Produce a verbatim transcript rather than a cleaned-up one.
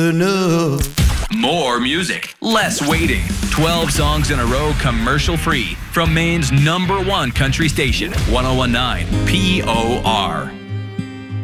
enough. More music, less waiting. twelve songs in a row, commercial free. From Maine's number one country station, one oh one point nine P O R.